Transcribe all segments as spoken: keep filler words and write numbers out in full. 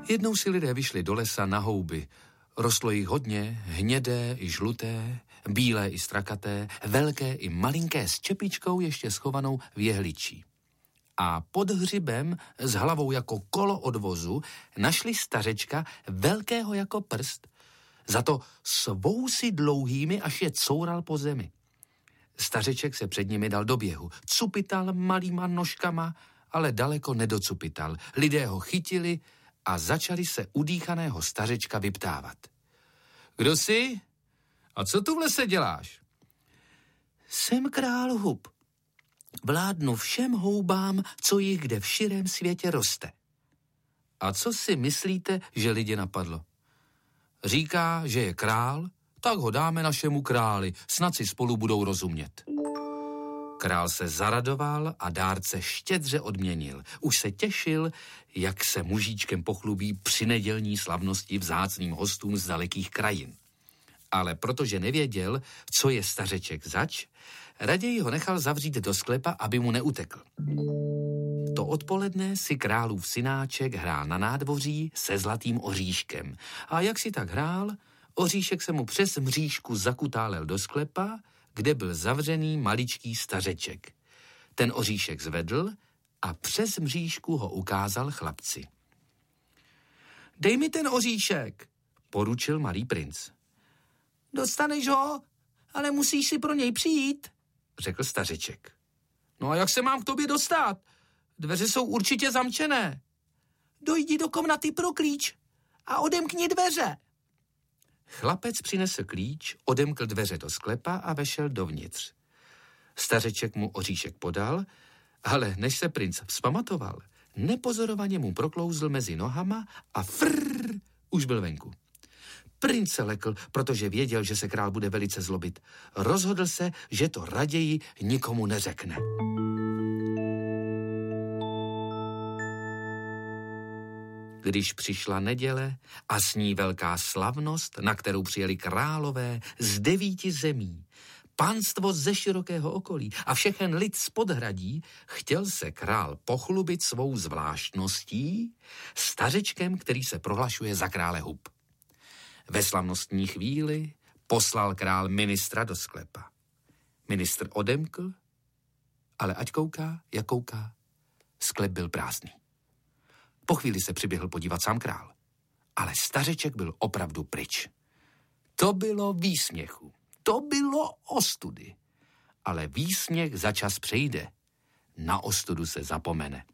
Jednou si lidé vyšli do lesa na houby. Rostlo jich hodně, hnědé i žluté, bílé i strakaté, velké i malinké s čepičkou ještě schovanou v jehličí. A pod hřibem s hlavou jako kolo od vozu našli stařečka velkého jako prst, za to s vousy dlouhými, až je coural po zemi. Stařeček se před nimi dal do běhu, cupital malýma nožkama, ale daleko nedocupital. Lidé ho chytili a začali se udýchaného stařečka vyptávat. Kdo jsi? A co tu v lese děláš? Jsem král hub. Vládnu všem houbám, co jich kde v širém světě roste. A co si myslíte, že lidi napadlo? Říká, že je král, tak ho dáme našemu králi, snad si spolu budou rozumět. Král se zaradoval a dárce štědře odměnil. Už se těšil, jak se mužíčkem pochlubí při nedělní slavnosti vzácným hostům z dalekých krajin. Ale protože nevěděl, co je stařeček zač, raději ho nechal zavřít do sklepa, aby mu neutekl. To odpoledne si králův synáček hrál na nádvoří se zlatým oříškem. A jak si tak hrál, oříšek se mu přes mřížku zakutálel do sklepa, kde byl zavřený maličký stařeček. Ten oříšek zvedl a přes mřížku ho ukázal chlapci. Dej mi ten oříšek, poručil malý princ. Dostaneš ho, ale musíš si pro něj přijít, řekl stařeček. No a jak se mám k tobě dostat? Dveře jsou určitě zamčené. Dojdi do komnaty pro klíč a odemkni dveře. Chlapec přinesl klíč, odemkl dveře do sklepa a vešel dovnitř. Stařeček mu oříšek podal, ale než se princ vzpamatoval, nepozorovaně mu proklouzl mezi nohama a frrr, už byl venku. Princ se lekl, protože věděl, že se král bude velice zlobit. Rozhodl se, že to raději nikomu neřekne. Když přišla neděle a s ní velká slavnost, na kterou přijeli králové z devíti zemí, panstvo ze širokého okolí a všechen lid z podhradí, chtěl se král pochlubit svou zvláštností stařečkem, který se prohlašuje za krále hub. Ve slavnostní chvíli poslal král ministra do sklepa. Ministr odemkl, ale ať kouká, jak kouká, sklep byl prázdný. Po chvíli se přiběhl podívat sám král, ale stařeček byl opravdu pryč. To bylo výsměchu, to bylo ostudy, ale výsměch za čas přejde, na ostudu se zapomene.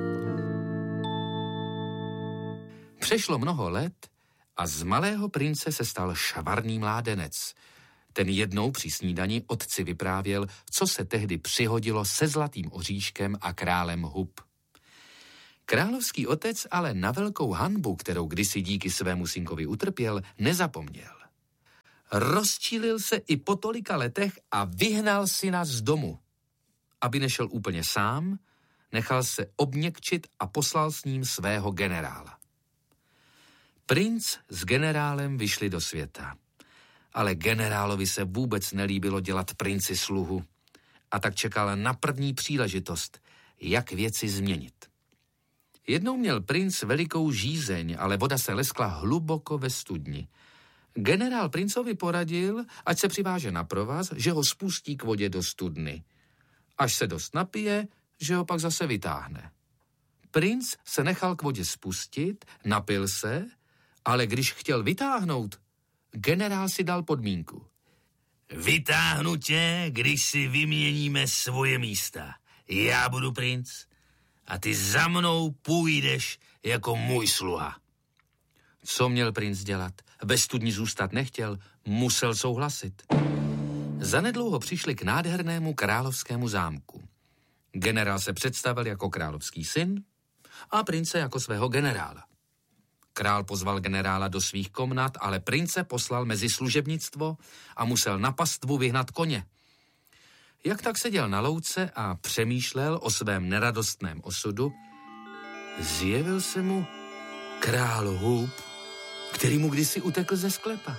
Přešlo mnoho let a z malého prince se stal šavarný mládenec. Ten jednou při snídani otci vyprávěl, co se tehdy přihodilo se zlatým oříškem a králem hub. Královský otec ale na velkou hanbu, kterou kdysi díky svému synkovi utrpěl, nezapomněl. Rozčílil se i po tolika letech a vyhnal syna z domu. Aby nešel úplně sám, nechal se obměkčit a poslal s ním svého generála. Princ s generálem vyšli do světa, ale generálovi se vůbec nelíbilo dělat princi sluhu a tak čekal na první příležitost, jak věci změnit. Jednou měl princ velikou žízeň, ale voda se leskla hluboko ve studni. Generál princovi poradil, ať se přiváže na provaz, že ho spustí k vodě do studny. Až se dost napije, že ho pak zase vytáhne. Princ se nechal k vodě spustit, napil se, ale když chtěl vytáhnout, generál si dal podmínku. Vytáhnu tě, když si vyměníme svoje místa. Já budu princ a ty za mnou půjdeš jako můj sluha. Co měl princ dělat? Ve studni zůstat nechtěl, musel souhlasit. Zanedlouho přišli k nádhernému královskému zámku. Generál se představil jako královský syn a prince jako svého generála. Král pozval generála do svých komnat, ale prince poslal mezi služebnictvo a musel na pastvu vyhnat koně. Jak tak seděl na louce a přemýšlel o svém neradostném osudu, zjevil se mu král hub, který mu kdysi utekl ze sklepa.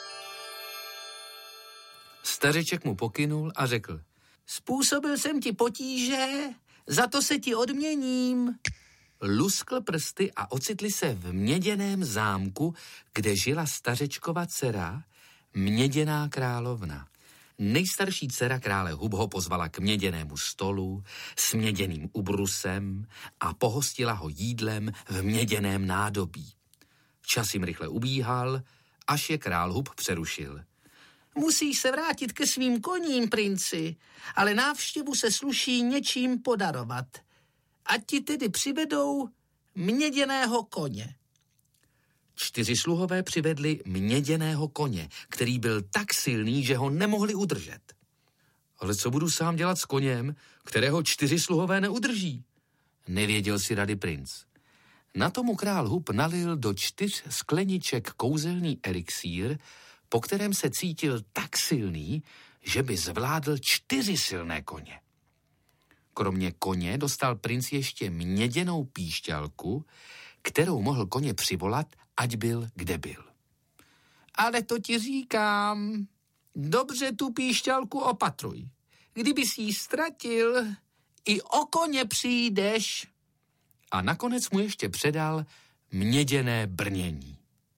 Stařeček mu pokynul a řekl, způsobil jsem ti potíže, za to se ti odměním. luskl prsty a ocitli se v měděném zámku, kde žila stařečkova dcera, měděná královna. Nejstarší dcera krále Hub ho pozvala k měděnému stolu s měděným ubrusem a pohostila ho jídlem v měděném nádobí. Čas jim rychle ubíhal, až je král Hub přerušil. Musíš se vrátit ke svým koním, princi, ale návštěvu se sluší něčím podarovat. Ať ti tedy přivedou měděného koně. Čtyři sluhové přivedli měděného koně, který byl tak silný, že ho nemohli udržet. Ale co budu sám dělat s koněm, kterého čtyři sluhové neudrží? Nevěděl si rady princ. Na tomu král Hub nalil do čtyř skleniček kouzelný elixír, po kterém se cítil tak silný, že by zvládl čtyři silné koně. Kromě koně dostal princ ještě měděnou píšťalku, kterou mohl koně přivolat, ať byl, kde byl. Ale to ti říkám, dobře tu píšťalku opatruj. Kdyby si ji ztratil, i o koně přijdeš. A nakonec mu ještě předal měděné brnění.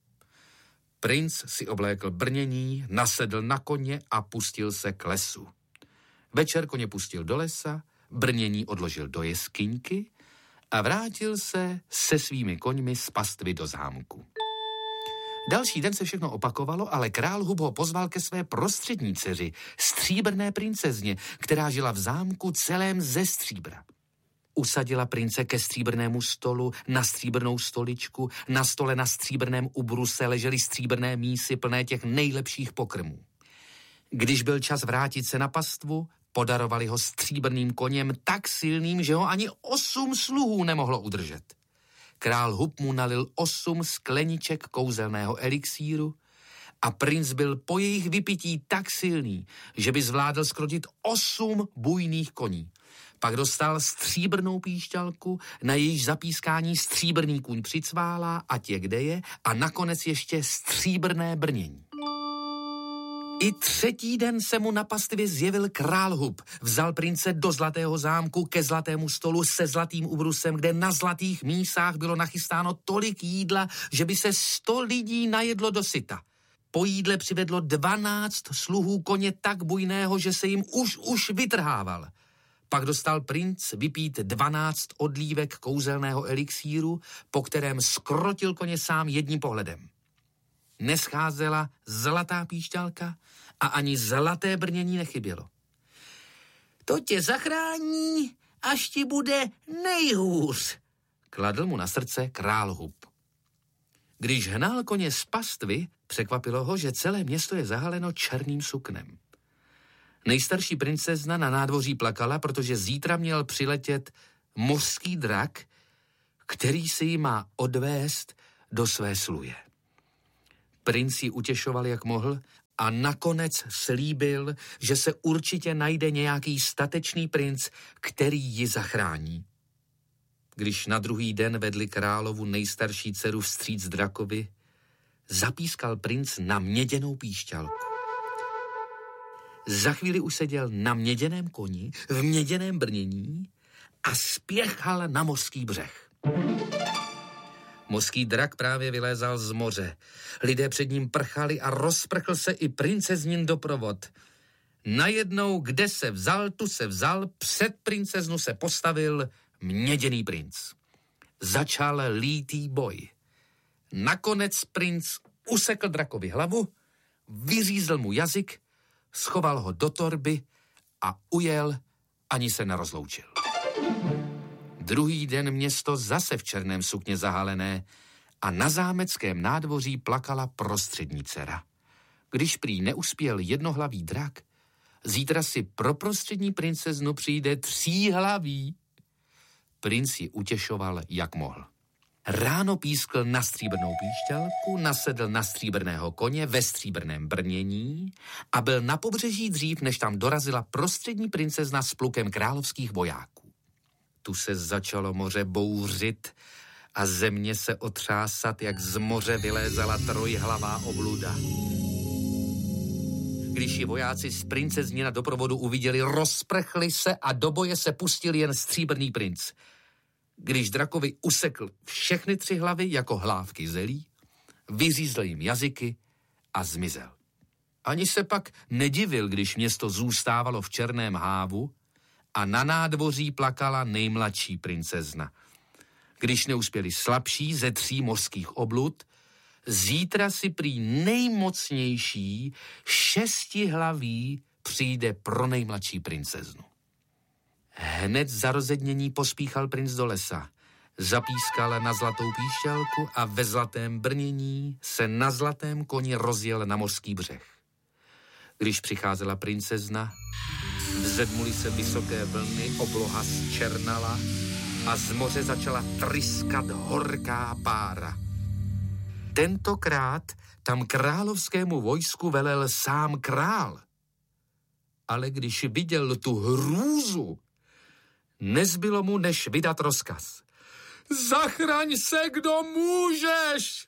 Princ si oblékl brnění, nasedl na koně a pustil se k lesu. Večer koně pustil do lesa, brnění odložil do jeskyňky a vrátil se se svými koňmi z pastvy do zámku. Další den se všechno opakovalo, ale král Hub ho pozval ke své prostřední dceři, stříbrné princezně, která žila v zámku celém ze stříbra. Usadila prince ke stříbrnému stolu, na stříbrnou stoličku, na stole na stříbrném ubruse ležely stříbrné mísy plné těch nejlepších pokrmů. Když byl čas vrátit se na pastvu, podarovali ho stříbrným koněm tak silným, že ho ani osm sluhů nemohlo udržet. Král Hub mu nalil osm skleniček kouzelného elixíru a princ byl po jejich vypití tak silný, že by zvládl skrotit osm bujných koní. Pak dostal stříbrnou píšťalku, na jejíž zapískání stříbrný kůň přicválá, ať je kde je, a nakonec ještě stříbrné brnění. I třetí den se mu na pastvě zjevil král Hub. Vzal prince do zlatého zámku ke zlatému stolu se zlatým ubrusem, kde na zlatých mísách bylo nachystáno tolik jídla, že by se sto lidí najedlo do syta. Po jídle přivedlo dvanáct sluhů koně tak bujného, že se jim už už vytrhával. Pak dostal princ vypít dvanáct odlívek kouzelného elixíru, po kterém skrotil koně sám jedním pohledem. Nescházela zlatá píšťalka a ani zlaté brnění nechybělo. To tě zachrání, až ti bude nejhůř, kladl mu na srdce král Hub. Když hnal koně z pastvy, překvapilo ho, že celé město je zahaleno černým suknem. Nejstarší princezna na nádvoří plakala, protože zítra měl přiletět mořský drak, který si ji má odvést do své sluje. Princ ji utěšoval, jak mohl, a nakonec slíbil, že se určitě najde nějaký statečný princ, který ji zachrání. Když na druhý den vedli královu nejstarší dceru vstříc drakovi, zapískal princ na měděnou píšťalku. Za chvíli už seděl na měděném koni, v měděném brnění a spěchal na mořský břeh. Mořský drak právě vylézal z moře. Lidé před ním prchali a rozprchl se i princeznin doprovod. Najednou, kde se vzal, tu se vzal, před princeznu se postavil měděný princ. Začal lítý boj. Nakonec princ usekl drakovi hlavu, vyřízl mu jazyk, schoval ho do torby a ujel, ani se nerozloučil. Druhý den město zase v černém sukně zahalené a na zámeckém nádvoří plakala prostřední dcera. Když prý neuspěl jednohlavý drak, zítra si pro prostřední princeznu přijde tříhlavý. Princ ji utěšoval, jak mohl. Ráno pískl na stříbrnou píšťalku, nasedl na stříbrného koně ve stříbrném brnění a byl na pobřeží dřív, než tam dorazila prostřední princezna s plukem královských vojáků. Tu se začalo moře bouřit a země se otřásat, jak z moře vylézala trojhlavá obluda. Když ji vojáci z princeznina doprovodu uviděli, rozprchli se a do boje se pustil jen stříbrný princ. když drakovi usekl všechny tři hlavy jako hlávky zelí, vyřízl jim jazyky a zmizel. Ani se pak nedivil, když město zůstávalo v černém hávu a na nádvoří plakala nejmladší princezna. Když neuspěli slabší ze tří mořských oblud, zítra si prý nejmocnější šestihlaví přijde pro nejmladší princeznu. Hned za rozednění pospíchal princ do lesa. Zapískal na zlatou píšťalku a ve zlatém brnění se na zlatém koni rozjel na mořský břeh. Když přicházela princezna, vzedmuly se vysoké vlny, obloha zčernala a z moře začala tryskat horká pára. Tentokrát tam královskému vojsku velel sám král. Ale když viděl tu hrůzu, nezbylo mu, než vydat rozkaz. Zachraň se, kdo můžeš!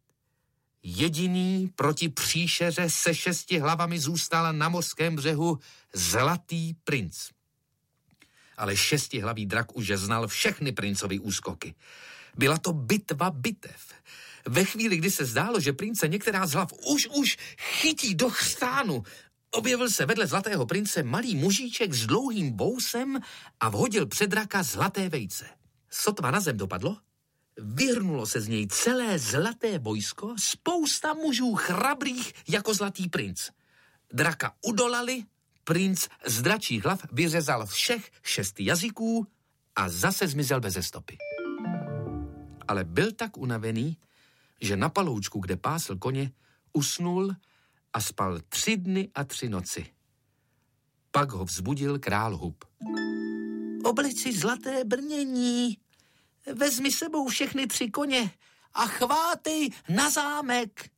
Jediný proti příšeře se šesti hlavami zůstal na mořském břehu zlatý princ. Ale šestihlavý drak už znal všechny princovy úskoky. Byla to bitva bitev. Ve chvíli, kdy se zdálo, že prince některá z hlav už už chytí do chřtánu, objevil se vedle zlatého prince malý mužíček s dlouhým vousem a vhodil před draka zlaté vejce. Sotva na zem dopadlo, vyhrnulo se z něj celé zlaté vojsko, spousta mužů chrabrých jako zlatý princ. Draka udolali, princ z dračích hlav vyřezal všech šest jazyků a zase zmizel beze stopy. Ale byl tak unavený, že na paloučku, kde pásl koně, usnul a spal tři dny a tři noci. Pak ho vzbudil král Hub. Obleč si zlaté brnění, vezmi sebou všechny tři koně a chvátej na zámek.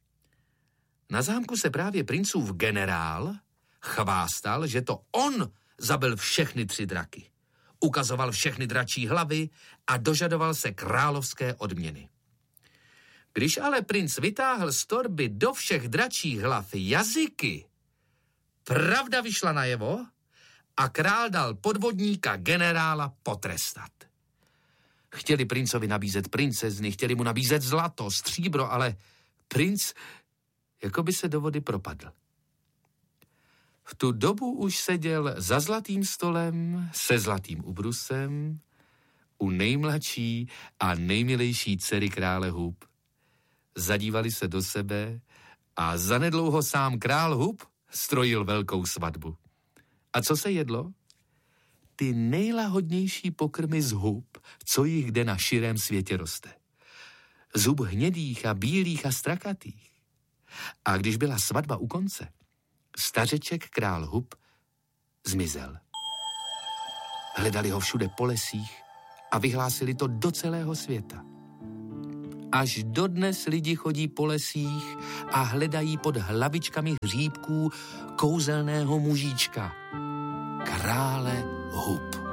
Na zámku se právě princův generál chvástal, že to on zabil všechny tři draky. Ukazoval všechny dračí hlavy a dožadoval se královské odměny. Když ale princ vytáhl z torby do všech dračích hlav jazyky, pravda vyšla najevo a král dal podvodníka generála potrestat. Chtěli princovi nabízet princezny, chtěli mu nabízet zlato, stříbro, ale princ jako by se do vody propadl. V tu dobu už seděl za zlatým stolem se zlatým ubrusem u nejmladší a nejmilejší dcery krále Hub. Zadívali se do sebe a zanedlouho sám král Hub strojil velkou svatbu. A co se jedlo? Ty nejlahodnější pokrmy z hub, co jich kde na širém světě roste. Z hub hnědých a bílých a strakatých. A když byla svatba u konce, stařeček král Hub zmizel. Hledali ho všude po lesích a vyhlásili to do celého světa. Až dodnes lidi chodí po lesích a hledají pod hlavičkami hříbků kouzelného mužíčka, krále Hub.